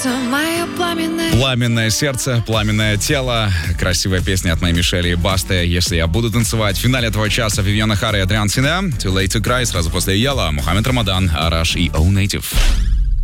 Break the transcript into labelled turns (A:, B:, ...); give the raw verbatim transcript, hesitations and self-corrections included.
A: Мое пламенное...
B: Пламенное сердце, пламенное тело. Красивая песня от моей Мишели и Басты. Если я буду танцевать. В финале этого часа Вивьена Хара и Адриан Сина. Too Late to Cry. Сразу после Яла. Мухаммед Рамадан, Араш и Own Native.